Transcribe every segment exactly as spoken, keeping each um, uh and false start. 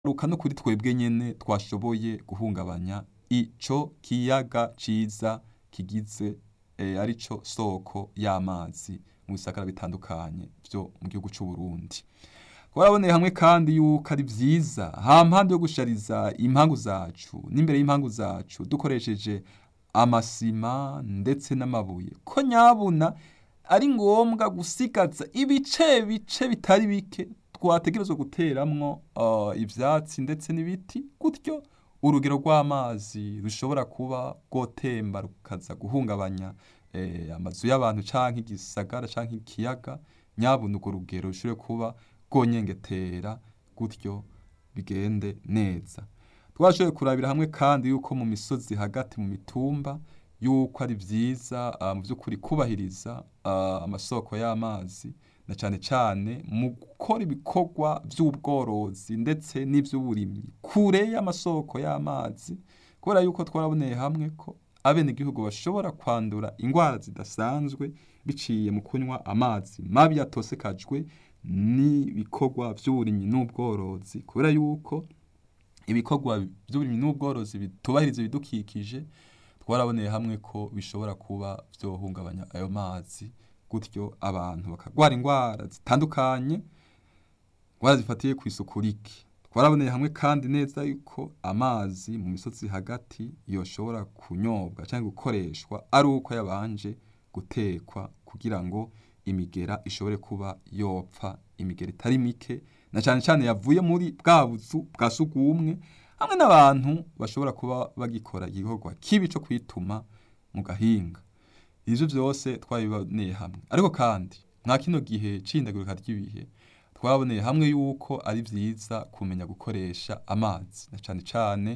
ruka no kuri twebwe nyene twashoboye guhungabanya ico kiyaga ciza kigize e, arico soko y'amazi mu bisagara bitandukanye vyo mu gihugu c'u Burundi. Twaraboneye hamwe kandi yuko ari vyiza hampande yo gushariza impangu zacu n'imbere y'impangu zacu dukoresheje amasima ndetse n'amabuye ko nyabuna ari ngombwa gusigaza ibice bice bitari bike twategerezwa guteramwo uh, ivyatsi ndetse n'ibiti gutyo urugero rw'amazi rushobora kuba rwotemba rukaza guhungabanya eh, amazu y'abantu canke igisagara canke ikiyaga nyabuna urwo rugero rushobore kuba rwonyengetera gutyo bigende neza. Twashoboye kurabira hamwe kandi yuko mu misozi hagati mu mitumba yuko ari vyiza uh, mu vy'ukuri kubahiriza uh, amasoko y'amazi na cane cane mu gukora ibikorwa vy'ubworozi ndetse n'ivy'uburimyi kure y'amasoko y'amazi kubera yuko twaraboneye hamwe ko abenegihugu bashobora kwandura ingwara zidasanzwe biciye mu kunywa amazi mabi yatosekajwe n'ibikorwa vy'uburimyi n'ubworozi kubera yuko ibikorwa vy'uburimyi n'ubworozi bitubahiriza ibidukikije twaraboneye hamwe ko bishobora kuba vyohungabanya ayo mazi gutyo abantu bakagwara ingwara zitandukanye ingwara zifatiye kw'isuku rike. Twaraboneye hamwe kandi neza yuko amazi mu misozi hagati yoshobora kunyobwa canke gukoreshwa ari uko yabanje gutekwa kugira ngo imigera ishobore kuba yopfa, imigera itari mike na cane cane yavuye muri bwa buzu bwa sugumwe hamwe n'abantu bashobora kuba bagikora igikorwa kibi co kwituma mu gahinga. Ivyo vyose twabiboneye hamwe ariko kandi mwa kino gihe c'ihindagurika ry'ibihe twaboneye hamwe yuko ari vyiza kumenya gukoresha amazi na cane cane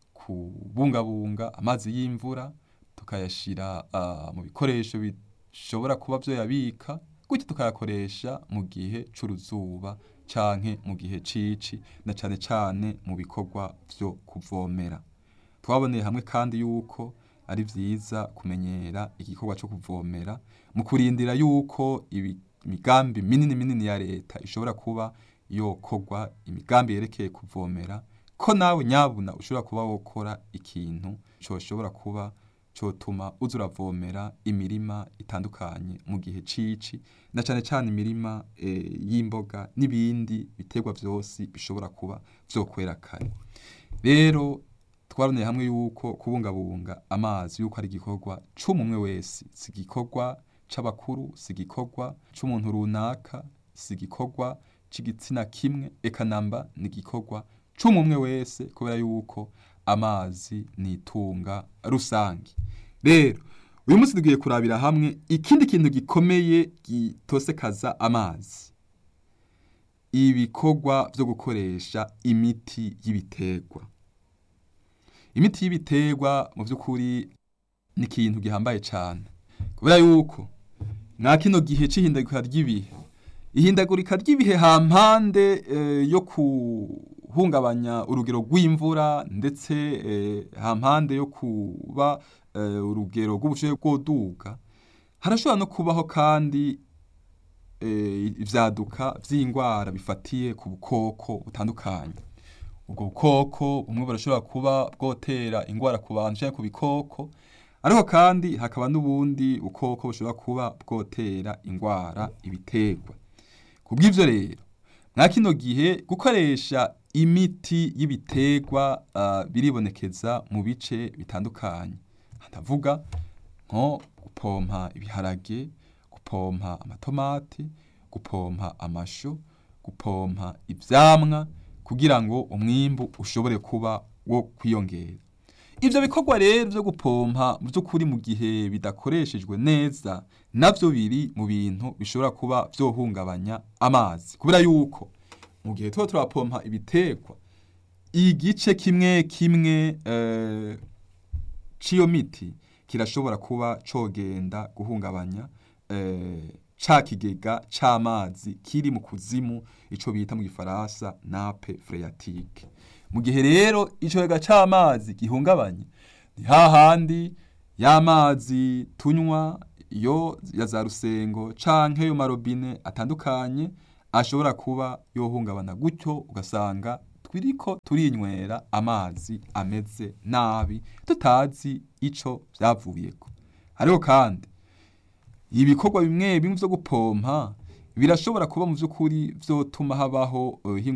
kubungabunga amazi y'imvura tukayashira uh, mu bikoresho bishobora kuba vyoyabika gutyo tukayakoresha mu gihe c'uruzuba canke mu gihe cici na cane cane mu bikorwa vyo kuvomera. Twaboneye hamwe kandi yuko ari vyiza kumenyera igikorwa co kuvomera mu kurindira yuko imigambi minini minini ya leta ishobora kuba yokorwa imigambi yerekeye kuvomera ko nawe nyabuna ushobora kuba wokora ikintu coshobora kuba cotuma uza uravomera imirima itandukanye mu gihe cici na cane cane imirima e, y'imboga n'ibindi biterwa vyose bishobora kuba vyokwera kare. Rero twaraboneye hamwe yuko kubungabunga amazi yuko ari igikorwa c'umumwe wese, si igikorwa c'abakuru, si igikorwa c'umuntu runaka, si igikorwa c'igitsina kimwe, eka namba ni igikorwa c'umumwe wese kubera yuko amazi ni itunga rusangi. Rero uyu munsi tugiye kurabira hamwe ikindi kintu gikomeye gitosekaza amazi, ibikorwa vyo gukoresha imiti y'ibiterwa. Imiti y'ibiterwa mu vy'ukuri ni ikintu gihambaye cane kubera yuko mwa kino gihe c'ihindagurika ry'ibihe, ihindagurika ry'ibihe hampande e, yo kuhungabanya urugero rw'imvura ndetse e, hampande yo kuba e, urugero rw'ubushuhe bwoduga harashobora no kubaho kandi e, ivyaduka vy'ingwara bifatiye ku bukoko butandukanye. Ubwo bukoko bumwe burashobora kuba bwotera ingwara ku bantu canke ku bikoko ariko kandi hakaba n'ubundi bukoko bushobora kuba bwotera ingwara ibiterwa. Kubw'ivyo rero mwa kino gihe gukoresha imiti y'ibiterwa uh, biribonekeza mu bice bitandukanye. Ndavuga nko gupompa ibiharage, gupompa amatomati, gupompa amashu, gupompa ivyamwa kugira ngo umwimbu ushobore kuba wo kwiyongera. Ivyo bikorwa rero vyo gupompa mu vy'ukuri mu gihe bidakoreshejwe neza navyo biri mu bintu bishobora kuba vyohungabanya amazi kubera yuko mu gihe tuba turapompa ibiterwa igice kimwe kimwe eh, c'iyo miti kirashobora kuba cogenda guhungabanya eh, ca kigega c'amazi kiri mu kuzimu ico bita mu gifaransa nappe phréatique. Mu gihe rero ico kigega c'amazi gihungabanye ni hahandi y'amazi tunywa yo ya za rusengo canke yo marobine atandukanye ashobora kuba yohungabana gutyo ugasanga twiriko turinywera amazi ameze nabi tutazi ico vyavuyeko. Ariko kandi ibikorwa bimwe bimwe vyo gupompa birashobora kuba mu vy'ukuri vyotuma habaho uh,